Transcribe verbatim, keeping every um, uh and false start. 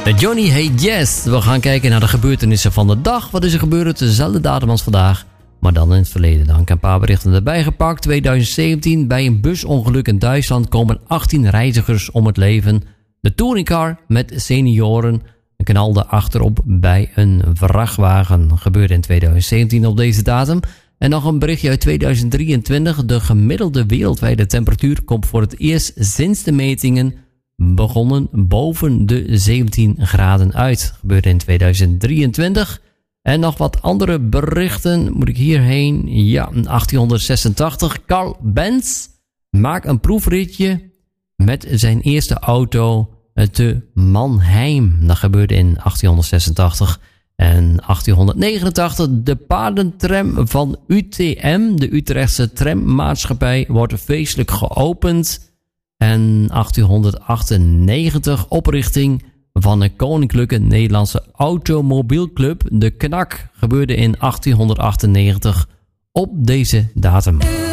Johnny Hey Yes. We gaan kijken naar de gebeurtenissen van de dag. Wat is er gebeurd op dezelfde datum als vandaag, maar dan in het verleden? Dan heb ik een paar berichten erbij gepakt. twintig zeventien, bij een busongeluk in Duitsland komen achttien reizigers om het leven. De touringcar met senioren knalde achterop bij een vrachtwagen. Gebeurde in twintig zeventien op deze datum. En nog een berichtje uit tweeduizend drieëntwintig. De gemiddelde wereldwijde temperatuur komt voor het eerst sinds de metingen begonnen boven de zeventien graden uit. Gebeurde in tweeduizend drieëntwintig. En nog wat andere berichten. Moet ik hierheen? Ja, achttienhonderdzesentachtig. Carl Benz maakt een proefritje met zijn eerste auto te Mannheim. Dat gebeurde in achttienhonderdzesentachtig. En achttienhonderdnegenentachtig, de paardentram van U T M, de Utrechtse trammaatschappij, wordt feestelijk geopend. En achttienhonderdachtennegentig, oprichting van een Koninklijke Nederlandse Automobielclub, de Knak, gebeurde in achttienhonderdachtennegentig op deze datum.